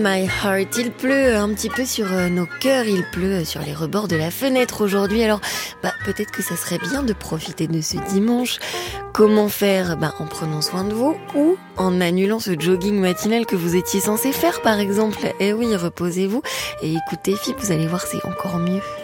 My Heart, il pleut un petit peu sur nos cœurs, il pleut sur les rebords de la fenêtre aujourd'hui, alors peut-être que ça serait bien de profiter de ce dimanche. Comment faire? En prenant soin de vous ou en annulant ce jogging matinal que vous étiez censé faire par exemple. Eh oui, reposez-vous et écoutez FIP, vous allez voir, c'est encore mieux.